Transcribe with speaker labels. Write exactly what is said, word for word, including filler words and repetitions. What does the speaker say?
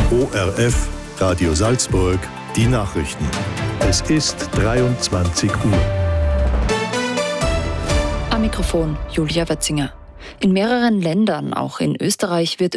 Speaker 1: O R F, Radio Salzburg, die Nachrichten. Es ist dreiundzwanzig Uhr.
Speaker 2: Am Mikrofon Julia Wötzinger. In mehreren Ländern, auch in Österreich, wird